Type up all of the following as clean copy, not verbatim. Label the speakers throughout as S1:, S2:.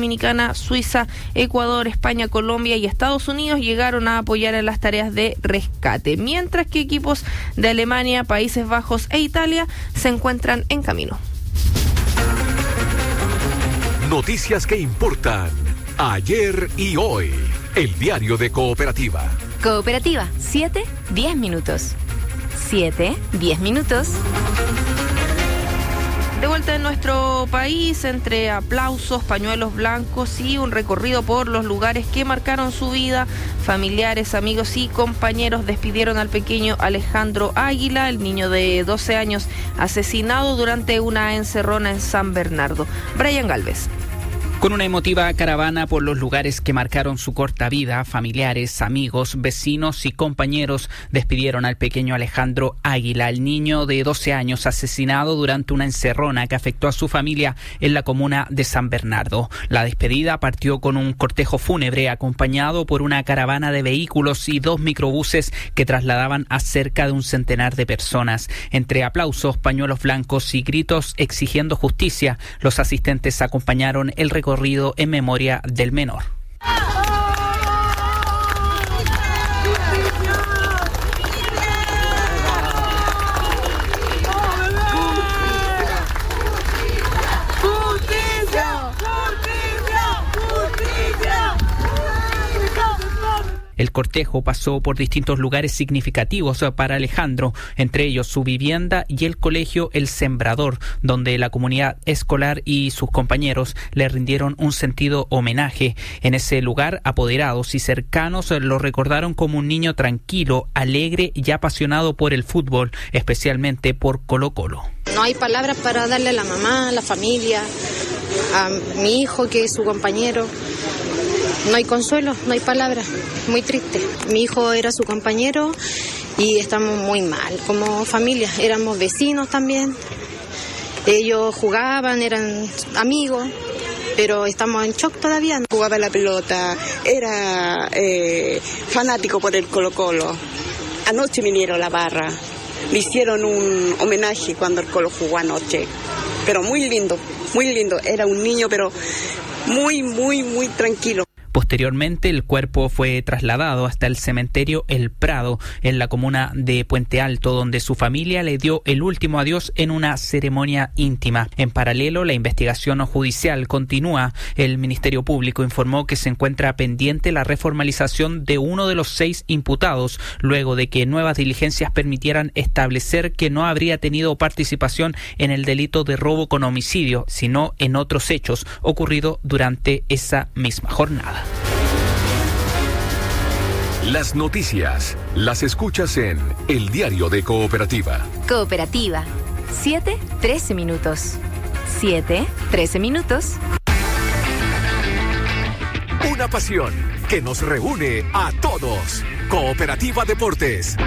S1: Dominicana, Suiza, Ecuador, España, Colombia y Estados Unidos llegaron a apoyar en las tareas de rescate, mientras que equipos de Alemania, Países Bajos e Italia se encuentran en camino.
S2: Noticias que importan ayer y hoy. El diario de Cooperativa.
S3: Cooperativa, 7-10 minutos. 7-10 minutos.
S1: De vuelta en nuestro país, entre aplausos, pañuelos blancos y un recorrido por los lugares que marcaron su vida, familiares, amigos y compañeros despidieron al pequeño Alejandro Águila, el niño de 12 años asesinado durante una encerrona en San Bernardo. Brian Galvez.
S4: Con una emotiva caravana por los lugares que marcaron su corta vida, familiares, amigos, vecinos y compañeros despidieron al pequeño Alejandro Águila, el niño de 12 años asesinado durante una encerrona que afectó a su familia en la comuna de San Bernardo. La despedida partió con un cortejo fúnebre acompañado por una caravana de vehículos y 2 microbuses que trasladaban a cerca de un centenar de personas. Entre aplausos, pañuelos blancos y gritos exigiendo justicia, los asistentes acompañaron el recorrido en memoria del menor. El cortejo pasó por distintos lugares significativos para Alejandro, entre ellos su vivienda y el colegio El Sembrador, donde la comunidad escolar y sus compañeros le rindieron un sentido homenaje. En ese lugar, apoderados y cercanos lo recordaron como un niño tranquilo, alegre y apasionado por el fútbol, especialmente por Colo-Colo.
S5: No hay palabras para darle a la mamá, a la familia, a mi hijo que es su compañero. No hay consuelo, no hay palabras, muy triste. Mi hijo era su compañero y estamos muy mal como familia. Éramos vecinos también, ellos jugaban, eran amigos, pero estamos en shock todavía.
S6: Jugaba la pelota, era fanático por el Colo-Colo. Anoche vinieron a la barra, le hicieron un homenaje cuando el Colo jugó anoche. Pero muy lindo, era un niño pero muy tranquilo.
S4: Posteriormente, el cuerpo fue trasladado hasta el cementerio El Prado, en la comuna de Puente Alto, donde su familia le dio el último adiós en una ceremonia íntima. En paralelo, la investigación judicial continúa. El Ministerio Público informó que se encuentra pendiente la reformalización de uno de los 6 imputados, luego de que nuevas diligencias permitieran establecer que no habría tenido participación en el delito de robo con homicidio, sino en otros hechos ocurridos durante esa misma jornada.
S2: Las noticias las escuchas en El Diario de Cooperativa.
S3: Cooperativa, 7-13 minutos. 7-13 minutos.
S2: Una pasión que nos reúne a todos. Cooperativa Deportes.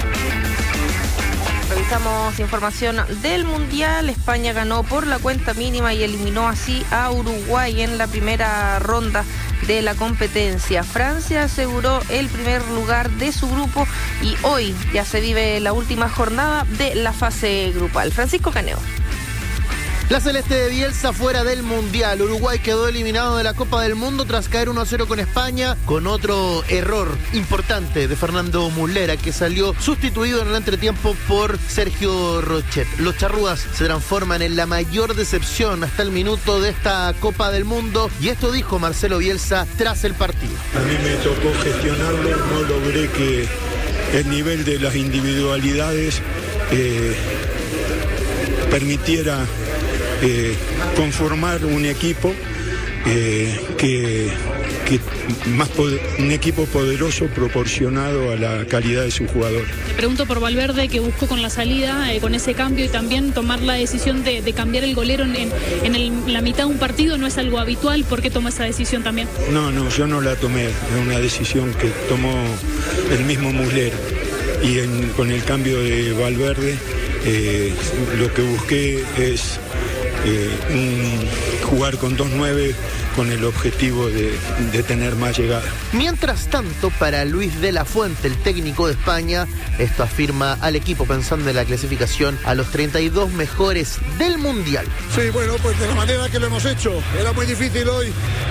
S1: Revisamos información del Mundial. España ganó por la cuenta mínima y eliminó así a Uruguay en la primera ronda de la competencia. Francia aseguró el primer lugar de su grupo y hoy ya se vive la última jornada de la fase grupal. Francisco Caneo.
S7: La celeste de Bielsa fuera del Mundial. Uruguay quedó eliminado de la Copa del Mundo tras caer 1-0 con España, con otro error importante de Fernando Muslera, que salió sustituido en el entretiempo por Sergio Rochet. Los charrúas se transforman en la mayor decepción hasta el minuto de esta Copa del Mundo, y esto dijo Marcelo Bielsa tras el partido.
S8: A mí me tocó gestionarlo, no logré que el nivel de las individualidades permitiera conformar un equipo un equipo poderoso proporcionado a la calidad de su jugador.
S9: Te pregunto por Valverde, que buscó con la salida, con ese cambio, y también tomar la decisión de cambiar el golero en la mitad de un partido. ¿No es algo habitual? ¿Por qué toma esa decisión también?
S8: No, yo no la tomé, es una decisión que tomó el mismo Muslera, y con el cambio de Valverde lo que busqué es jugar con 2-9 con el objetivo de tener más llegada.
S7: Mientras tanto, para Luis de la Fuente, el técnico de España, esto afirma al equipo pensando en la clasificación a los 32 mejores del Mundial.
S10: Sí, bueno, pues de la manera que lo hemos hecho. Era muy difícil hoy